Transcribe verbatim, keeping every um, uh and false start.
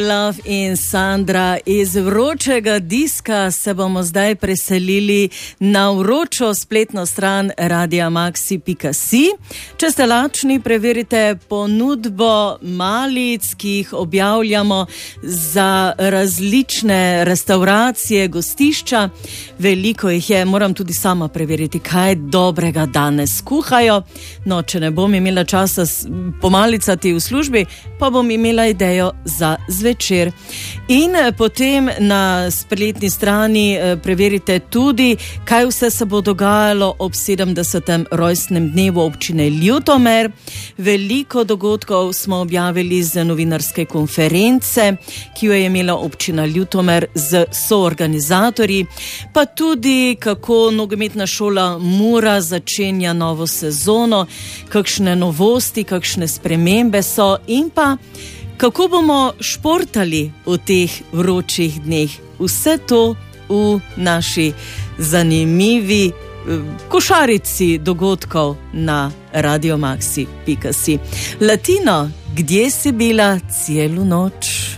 Love in Sandra, iz vročega diska se bomo zdaj preselili na vročo spletno stran radia maxi pika si. Če ste lačni, preverite ponudbo malic, ki jih objavljamo za različne restauracije, gostišča. Veliko jih je, moram tudi sama preveriti, kaj dobrega danes kuhajo. No, če ne bom imela časa pomalicati v službi, pa bom imela idejo za zvečer. Večer. In potem na spletni strani preverite tudi, kaj vse se bo dogajalo ob sedemdesetem rojstnem dnevu občine Ljutomer. Veliko dogodkov smo objavili z novinarske konference, ki jo je imela občina Ljutomer z soorganizatorji, pa tudi kako nogometna šola Mura začenja novo sezono, kakšne novosti, kakšne spremembe so in pa kako bomo športali v teh vročih dneh. Vse to v naši zanimivi košarici dogodkov na radio maxi pika si. Latino, gdje si bila cijelu noč?